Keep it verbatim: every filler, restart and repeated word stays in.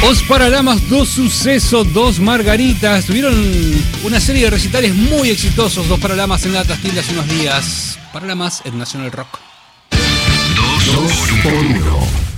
Dos Paralamas, dos Sucesos, dos Margaritas. Tuvieron una serie de recitales muy exitosos. Dos Paralamas en la Trastilde hace unos días. Paralamas en Nacional Rock. Dos por uno.